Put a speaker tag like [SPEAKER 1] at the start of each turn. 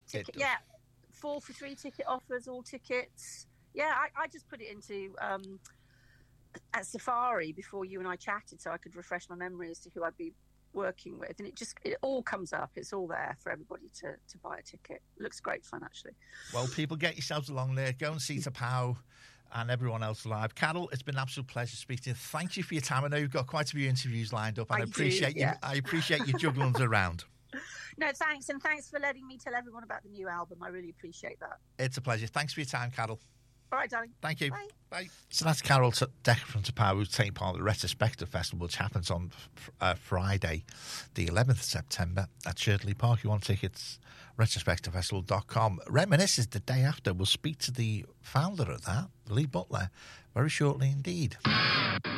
[SPEAKER 1] Yeah, 4 for 3 ticket offers, all tickets. Yeah, I just put it into at Safari before you and I chatted, so I could refresh my memory as to who I'd be working with, and it all comes up. It's all there for everybody to buy a ticket. It looks great fun, actually.
[SPEAKER 2] Well, people, get yourselves along there. Go and see T'Pau and everyone else live. Carol, it's been an absolute pleasure speaking to you. Thank you for your time. I know you've got quite a few interviews lined up, and I appreciate you juggling us around.
[SPEAKER 1] No, thanks, and thanks for letting me tell everyone about the new album. I really appreciate that.
[SPEAKER 2] It's a pleasure. Thanks for your time, Carol.
[SPEAKER 1] All right, darling.
[SPEAKER 2] Thank you.
[SPEAKER 1] Bye.
[SPEAKER 2] Bye. So that's Carol Decker from T'Pau, who's taking part in the Retrospective Festival, which happens on Friday, the 11th of September at Shirley Park. You want tickets, retrospectivefestival.com. Reminisce is the day after. We'll speak to the founder of that, Lee Butler, very shortly indeed.